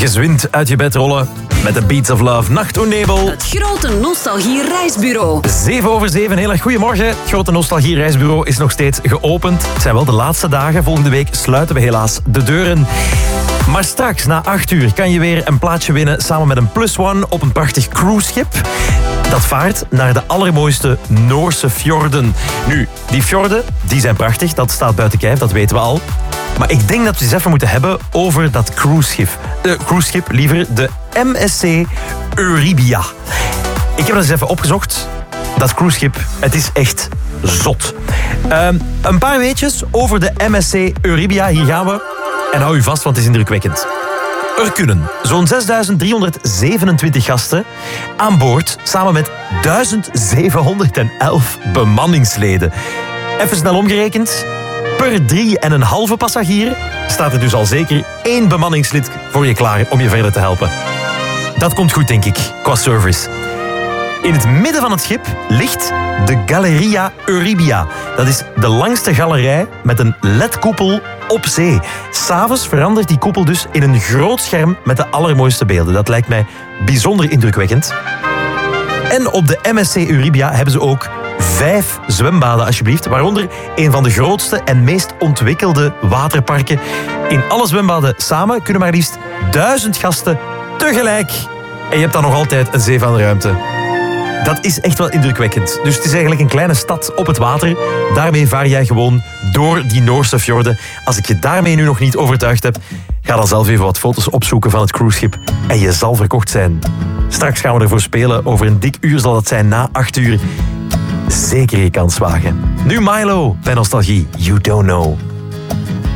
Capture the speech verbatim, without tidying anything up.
gezwind uit je bed rollen met de Beats of Love. Nacht en nebel. Het grote Nostalgie Reisbureau. zeven over zeven, heel erg goedemorgen. Het grote Nostalgie Reisbureau is nog steeds geopend. Het zijn wel de laatste dagen. Volgende week sluiten we helaas de deuren. Maar straks, na acht uur, kan je weer een plaatsje winnen samen met een plus one op een prachtig cruiseschip. Dat vaart naar de allermooiste Noorse fjorden. Nu, die fjorden, die zijn prachtig. Dat staat buiten kijf, dat weten we al. Maar ik denk dat we eens even moeten hebben over dat cruiseschip. De cruiseschip, liever de M S C Euribia. Ik heb dat eens even opgezocht. Dat cruiseschip, het is echt zot. Um, een paar weetjes over de M S C Euribia. Hier gaan we. En hou u vast, want het is indrukwekkend. Er kunnen zo'n zesduizend driehonderdzevenentwintig gasten aan boord, samen met duizend zevenhonderdelf bemanningsleden. Even snel omgerekend. Per drie en een halve passagier staat er dus al zeker één bemanningslid voor je klaar om je verder te helpen. Dat komt goed, denk ik, qua service. In het midden van het schip ligt de Galleria Euribia. Dat is de langste galerij met een L E D-koepel op zee. 'S'avonds verandert die koepel dus in een groot scherm met de allermooiste beelden. Dat lijkt mij bijzonder indrukwekkend. En op de M S C Euribia hebben ze ook vijf zwembaden, alsjeblieft. Waaronder een van de grootste en meest ontwikkelde waterparken. In alle zwembaden samen kunnen maar liefst duizend gasten tegelijk. En je hebt dan nog altijd een zee van ruimte. Dat is echt wel indrukwekkend. Dus het is eigenlijk een kleine stad op het water. Daarmee vaar jij gewoon door die Noorse fjorden. Als ik je daarmee nu nog niet overtuigd heb, ga dan zelf even wat foto's opzoeken van het cruiseschip. En je zal verkocht zijn. Straks gaan we ervoor spelen. Over een dik uur zal het zijn, na acht uur. Zeker je kans wagen. Nu Milo bij Nostalgie. You don't know.